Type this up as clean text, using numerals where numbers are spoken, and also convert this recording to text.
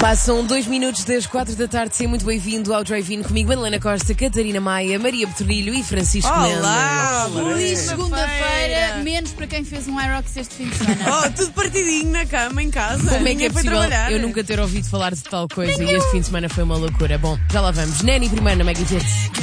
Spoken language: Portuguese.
Passam 2 minutos das 4 da tarde. Seja muito bem-vindo ao Drive-In comigo, Madalena Costa, Catarina Maia, Maria Petrilho e Francisco Mendes. Olá, Feliz segunda-feira, menos para quem fez um iRocks este fim de semana. Oh, tudo partidinho na cama, em casa. Como é que Ninguém é foi possível trabalhar. eu nunca ter ouvido falar de tal coisa e este fim de semana foi uma loucura? Bom, já lá vamos. Neni primeiro na Mega Hits.